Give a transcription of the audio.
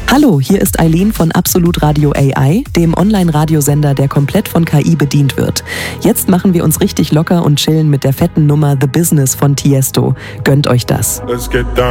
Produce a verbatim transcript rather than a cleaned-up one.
Hallo, hier ist Eileen von Absolut Radio A I, dem Online-Radiosender, der komplett von K I bedient wird. Jetzt machen wir uns richtig locker und chillen mit der fetten Nummer The Business von Tiesto. Gönnt euch das. Let's get down.